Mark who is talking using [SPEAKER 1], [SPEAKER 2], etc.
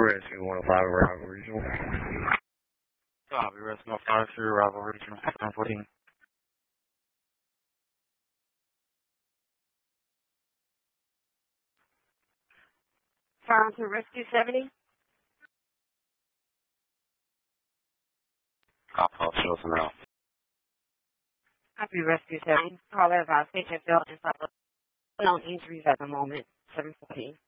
[SPEAKER 1] Rescue 105 Arrival Regional.
[SPEAKER 2] Copy, Rescue 105 through Arrival Regional 114.
[SPEAKER 3] Farm to Rescue 70.
[SPEAKER 2] Copy, show us now.
[SPEAKER 3] Copy, Rescue 70. Call that about patient felt inside known injuries at the moment. 714.